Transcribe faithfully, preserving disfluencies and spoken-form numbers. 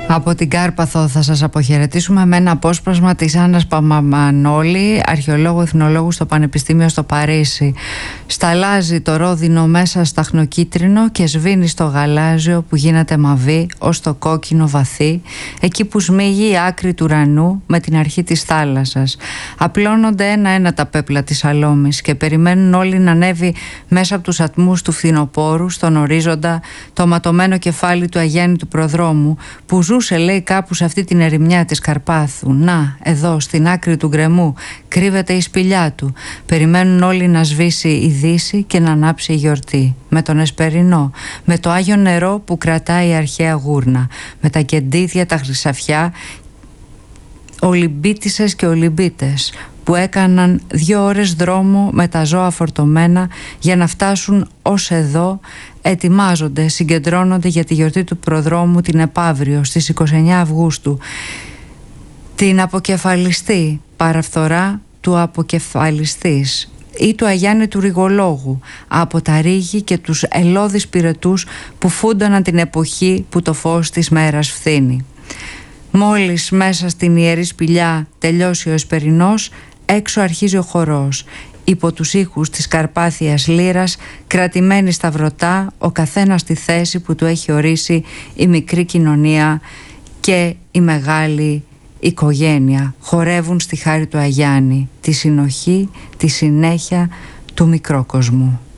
Από την Κάρπαθο θα σας αποχαιρετήσουμε με ένα απόσπασμα της Άννας Παπαμανόλη, αρχαιολόγου εθνολόγου στο Πανεπιστήμιο στο Παρίσι. Σταλάζει το ρόδινο μέσα σταχνοκίτρινο και σβήνει στο γαλάζιο που γίνεται μαβί ως το κόκκινο βαθύ, εκεί που σμίγει η άκρη του ουρανού με την αρχή της θάλασσας. Απλώνονται ένα-ένα τα πέπλα της αλόμης και περιμένουν όλοι να ανέβει μέσα από τους ατμούς του φθινοπόρου στον ορίζοντα το ματωμένο κεφάλι του αγέννητου προδρόμου που ζούσε, λέει, κάπου σε αυτή την ερημιά της Καρπάθου. Να, εδώ στην άκρη του γκρεμού κρύβεται η σπηλιά του. Περιμένουν όλοι να σβήσει η δύση και να ανάψει η γιορτή. Με τον εσπερινό, με το άγιο νερό που κρατάει η αρχαία γούρνα, με τα κεντίδια, τα χρυσαφιά, Ολυμπίτισσες και Ολυμπίτες που έκαναν δύο ώρες δρόμο με τα ζώα φορτωμένα για να φτάσουν ως εδώ. Ετοιμάζονται, συγκεντρώνονται για τη γιορτή του προδρόμου την επαύριο στις είκοσι εννέα Αυγούστου, την αποκεφαλιστή παραφθορά του αποκεφαλιστής ή του αγιάννητου ρηγολόγου από τα ρίγη και τους ελώδεις πυρετούς που φούντωναν την εποχή που το φως της μέρας φθήνει. Μόλις μέσα στην ιερή σπηλιά τελειώσει ο εσπερινός, έξω αρχίζει ο χορός. Υπό τους ήχους της Καρπάθιας λύρας, κρατημένοι στα βρωτά, ο καθένας στη θέση που του έχει ορίσει η μικρή κοινωνία και η μεγάλη οικογένεια. Χορεύουν στη χάρη του Αγιάννη, τη συνοχή, τη συνέχεια του μικρόκοσμου.